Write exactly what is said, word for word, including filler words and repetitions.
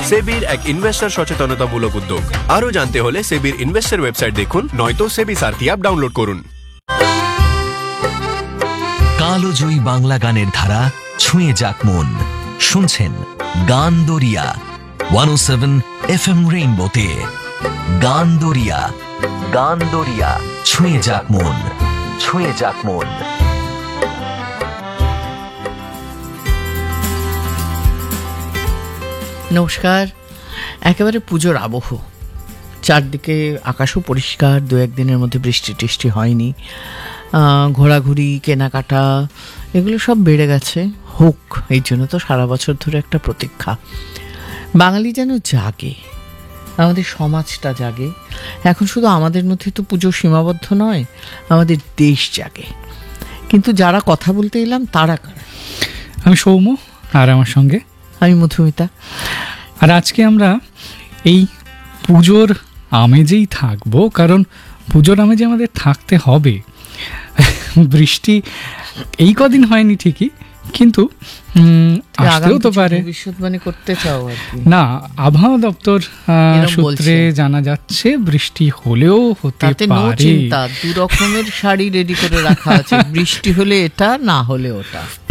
সেবির এক ইনভেস্টর সচেতনতামূলক উদ্যোগ। আরো জানতে হলে সেবির ইনভেস্টর ওয়েবসাইট দেখুন, নয়তো সেবি সারথি অ্যাপ ডাউনলোড করুন। কালোজয়ী বাংলা গানের ধারা ছুঁয়ে যাক মন। শুনছেন গান দরিয়া ওয়ান ও সেভেন এফ এম রেইনবোতে। গান দরিয়া, গান দরিয়া ছুঁয়ে যাক মন, ছুঁয়ে যাক মন। নমস্কার। একেবারে পুজোর আবহ, চারদিকে আকাশও পরিষ্কার, দু একদিনের মধ্যে বৃষ্টি টিষ্টি হয়নি। ঘোরাঘুরি, কেনাকাটা এগুলো সব বেড়ে গেছে, হোক। এই জন্য তো সারা বছর ধরে একটা প্রতীক্ষা। বাঙালি যেন জাগে, আমাদের সমাজটা জাগে। এখন শুধু আমাদের মধ্যে তো পুজো সীমাবদ্ধ নয়, আমাদের দেশ জাগে। কিন্তু যারা কথা বলতে এলাম তারা কারা? আমি সৌম্য, আর আমার সঙ্গে আমি মধুমিতা। আর আজকে আমরা এই পুজোর আমেজেই থাকবো, কারণ পুজোর আমেজে আমাদের থাকতে হবে। বৃষ্টি এই কদিন হয়নি ঠিকই, কিন্তু আসতেও তো পারে। ভবিষ্যৎবাণী করতে চাও আর কি? না, আবহাওয়া দপ্তর সূত্রে জানা যাচ্ছে বৃষ্টি হলেও হতে পারে। দু রকমের শাড়ি রেডি করে রাখা আছে, বৃষ্টি হলে এটা, না হলে ওটা।